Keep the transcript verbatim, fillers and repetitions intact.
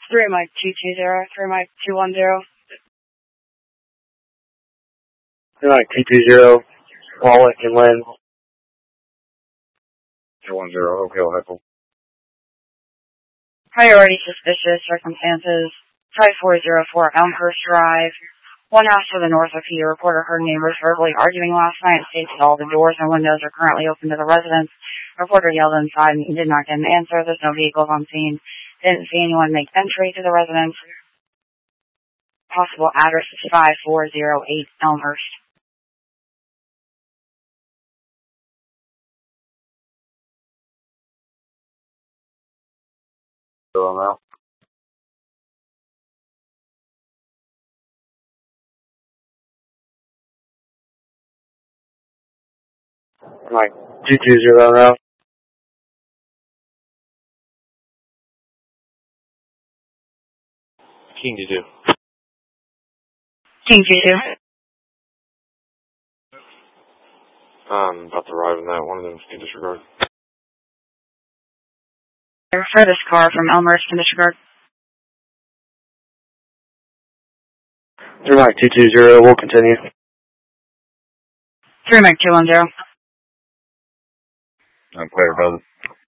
Three Mike two two zero, three Mike two one zero. Three Mike two two zero, Wallach and Lynn. Two one zero, Oak Hill, Heckle. Priority suspicious circumstances. Five four zero four Elmhurst Drive. One house to the north of you. Reporter heard neighbors verbally arguing last night. States that all the doors and windows are currently open to the residence. Reporter yelled inside and did not get an answer. There's no vehicles on scene. Didn't see anyone make entry to the residence. Possible address is five four zero eight Elmhurst. Still now. Mike two two zero now. King to do. King two two. Um, about to arrive in that. One of them can disregard. Refer this car from Elmhurst to disregard. Three Mike two two zero, we'll continue. Three Mike two one zero. I'm player, brother.